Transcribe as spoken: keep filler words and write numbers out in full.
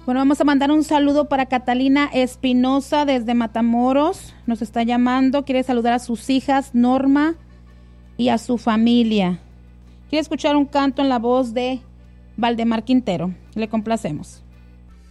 Bueno, vamos a mandar un saludo para Catalina Espinosa desde Matamoros. Nos está llamando, quiere saludar a sus hijas Norma y a su familia. Quiere escuchar un canto en la voz de Valdemar Quintero. Le complacemos.